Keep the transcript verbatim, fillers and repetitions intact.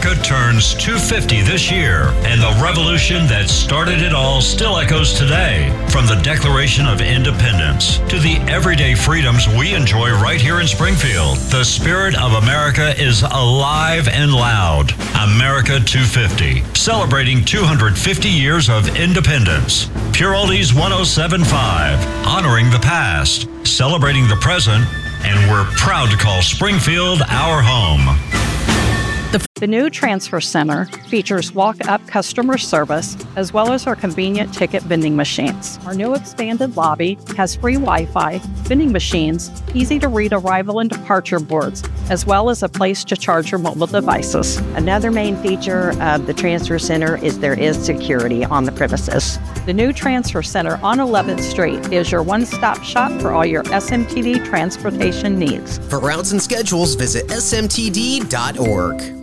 America turns two hundred fifty this year, and the revolution that started it all still echoes today. From the Declaration of Independence to the everyday freedoms we enjoy right here in Springfield, the spirit of America is alive and loud. America two hundred fifty, celebrating two hundred fifty years of independence. Pure Oldies one oh seven point five, honoring the past, celebrating the present, and we're proud to call Springfield our home. The new Transfer Center features walk-up customer service as well as our convenient ticket vending machines. Our new expanded lobby has free Wi-Fi, vending machines, easy-to-read arrival and departure boards, as well as a place to charge your mobile devices. Another main feature of the Transfer Center is there is security on the premises. The new Transfer Center on eleventh Street is your one-stop shop for all your S M T D transportation needs. For routes and schedules, visit S M T D dot org.